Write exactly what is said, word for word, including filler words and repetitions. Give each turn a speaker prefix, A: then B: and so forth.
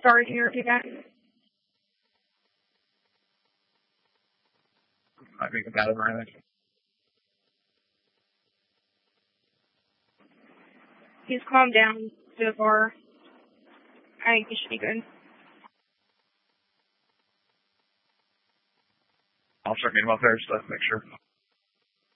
A: Sorry, can you repeat that?
B: Might be compatible or anything.
A: He's calmed down so far. I think he should be good.
B: I'll start meeting him up there just to make sure.